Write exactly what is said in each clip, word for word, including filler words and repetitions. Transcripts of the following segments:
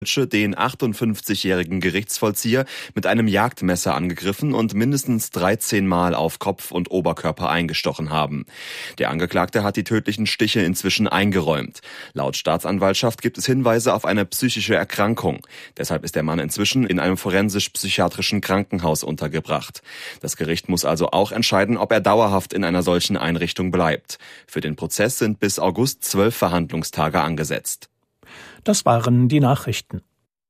den achtundfünfzigjährigen Gerichtsvollzieher mit einem Jagdmesser angegriffen und mindestens dreizehn Mal auf Kopf und Oberkörper eingestochen haben. Der Angeklagte hat die tödlichen Stiche inzwischen eingeräumt. Laut Staatsanwaltschaft gibt es Hinweise auf eine psychische Erkrankung. Deshalb ist der Mann inzwischen in einem forensisch-psychiatrischen Krankenhaus untergebracht. Das Gericht muss also auch entscheiden, ob er dauerhaft in einer solchen Einrichtung bleibt. Für den Prozess sind bis August zwölf Verhandlungstage angesetzt. Das waren die Nachrichten.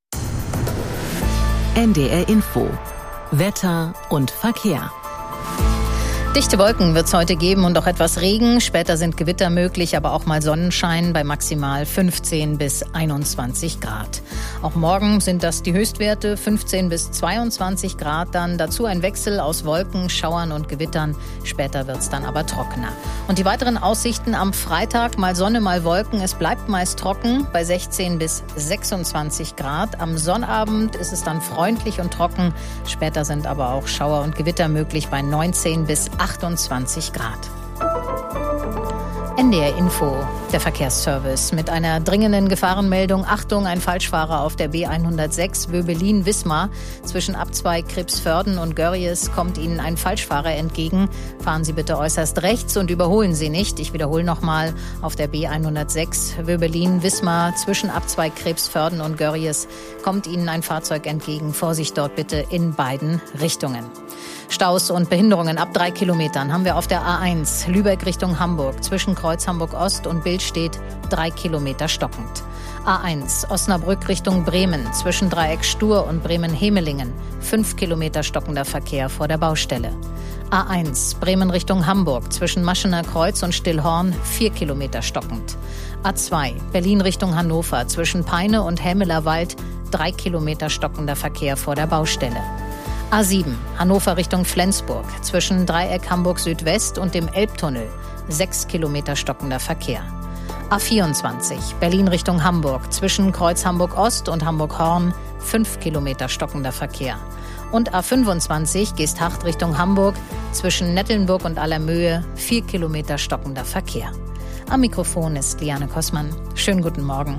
N D R Info. Wetter und Verkehr. Dichte Wolken wird es heute geben und auch etwas Regen. Später sind Gewitter möglich, aber auch mal Sonnenschein bei maximal fünfzehn bis einundzwanzig Grad. Auch morgen sind das die Höchstwerte, fünfzehn bis zweiundzwanzig Grad. Dann dazu ein Wechsel aus Wolken, Schauern und Gewittern. Später wird es dann aber trockener. Und die weiteren Aussichten am Freitag, mal Sonne, mal Wolken. Es bleibt meist trocken bei sechzehn bis sechsundzwanzig Grad. Am Sonnabend ist es dann freundlich und trocken. Später sind aber auch Schauer und Gewitter möglich bei neunzehn bis achtundzwanzig Grad. N D R Info, der Verkehrsservice mit einer dringenden Gefahrenmeldung. Achtung, ein Falschfahrer auf der B hundertsechs Wöbelin-Wismar. Zwischen Abzweig Kribsförden und Görries kommt Ihnen ein Falschfahrer entgegen. Fahren Sie bitte äußerst rechts und überholen Sie nicht. Ich wiederhole nochmal, auf der B hundertsechs Wöbelin-Wismar zwischen Abzweig Kribsförden und Görries kommt Ihnen ein Fahrzeug entgegen. Vorsicht dort bitte in beiden Richtungen. Staus und Behinderungen ab drei Kilometern haben wir auf der A eins Lübeck Richtung Hamburg. Zwischen Kreuz Hamburg-Ost und Billstedt drei Kilometer stockend. A eins Osnabrück Richtung Bremen. Zwischen Dreieck Stur und Bremen-Hemelingen fünf Kilometer stockender Verkehr vor der Baustelle. A eins Bremen Richtung Hamburg. Zwischen Maschener Kreuz und Stillhorn vier Kilometer stockend. A zwei Berlin Richtung Hannover. Zwischen Peine und Hämeler Wald drei Kilometer stockender Verkehr vor der Baustelle. A sieben Hannover Richtung Flensburg. Zwischen Dreieck Hamburg Südwest und dem Elbtunnel sechs Kilometer stockender Verkehr. A vierundzwanzig Berlin Richtung Hamburg. Zwischen Kreuz Hamburg Ost und Hamburg Horn fünf Kilometer stockender Verkehr. Und A fünfundzwanzig Geesthacht Richtung Hamburg. Zwischen Nettelnburg und Allermöhe vier Kilometer stockender Verkehr. Am Mikrofon ist Liane Kossmann. Schönen guten Morgen.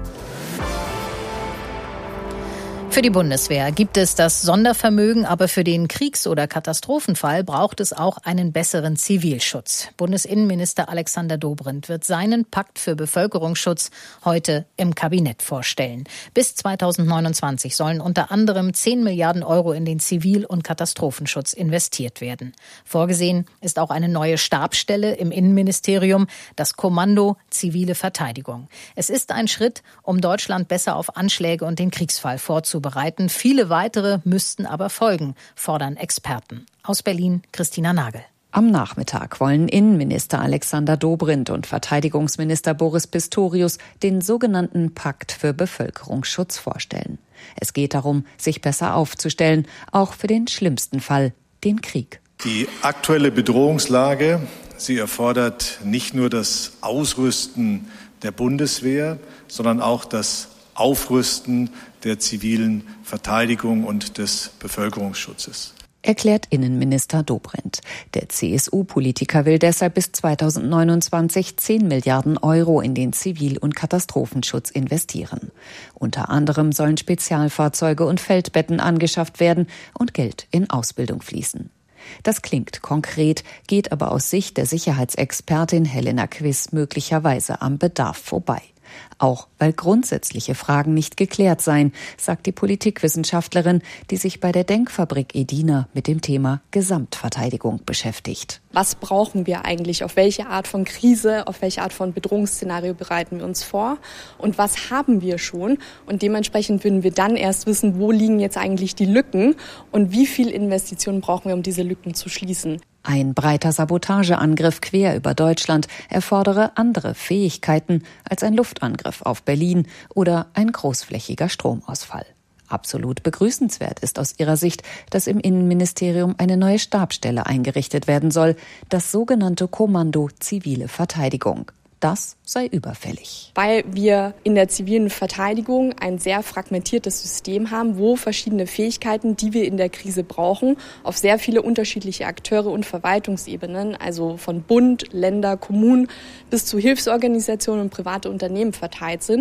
Für die Bundeswehr gibt es das Sondervermögen, aber für den Kriegs- oder Katastrophenfall braucht es auch einen besseren Zivilschutz. Bundesinnenminister Alexander Dobrindt wird seinen Pakt für Bevölkerungsschutz heute im Kabinett vorstellen. Bis zweitausendneunundzwanzig sollen unter anderem zehn Milliarden Euro in den Zivil- und Katastrophenschutz investiert werden. Vorgesehen ist auch eine neue Stabsstelle im Innenministerium, das Kommando Zivile Verteidigung. Es ist ein Schritt, um Deutschland besser auf Anschläge und den Kriegsfall vorzubereiten. Bereiten. Viele weitere müssten aber folgen, fordern Experten. Aus Berlin, Christina Nagel. Am Nachmittag wollen Innenminister Alexander Dobrindt und Verteidigungsminister Boris Pistorius den sogenannten Pakt für Bevölkerungsschutz vorstellen. Es geht darum, sich besser aufzustellen, auch für den schlimmsten Fall, den Krieg. Die aktuelle Bedrohungslage, sie erfordert nicht nur das Ausrüsten der Bundeswehr, sondern auch das Aufrüsten der zivilen Verteidigung und des Bevölkerungsschutzes. Erklärt Innenminister Dobrindt. Der C S U-Politiker will deshalb bis zweitausendneunundzwanzig zehn Milliarden Euro in den Zivil- und Katastrophenschutz investieren. Unter anderem sollen Spezialfahrzeuge und Feldbetten angeschafft werden und Geld in Ausbildung fließen. Das klingt konkret, geht aber aus Sicht der Sicherheitsexpertin Helena Quiss möglicherweise am Bedarf vorbei. Auch weil grundsätzliche Fragen nicht geklärt seien, sagt die Politikwissenschaftlerin, die sich bei der Denkfabrik Edina mit dem Thema Gesamtverteidigung beschäftigt. Was brauchen wir eigentlich? Auf welche Art von Krise, auf welche Art von Bedrohungsszenario bereiten wir uns vor? Und was haben wir schon? Und dementsprechend würden wir dann erst wissen, wo liegen jetzt eigentlich die Lücken und wie viel Investitionen brauchen wir, um diese Lücken zu schließen. Ein breiter Sabotageangriff quer über Deutschland erfordere andere Fähigkeiten als ein Luftangriff auf Berlin oder ein großflächiger Stromausfall. Absolut begrüßenswert ist aus ihrer Sicht, dass im Innenministerium eine neue Stabsstelle eingerichtet werden soll, das sogenannte Kommando Zivile Verteidigung. Das sei überfällig. Weil wir in der zivilen Verteidigung ein sehr fragmentiertes System haben, wo verschiedene Fähigkeiten, die wir in der Krise brauchen, auf sehr viele unterschiedliche Akteure und Verwaltungsebenen, also von Bund, Länder, Kommunen bis zu Hilfsorganisationen und private Unternehmen verteilt sind.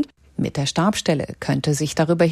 Mit der Stabsstelle könnte sich darüber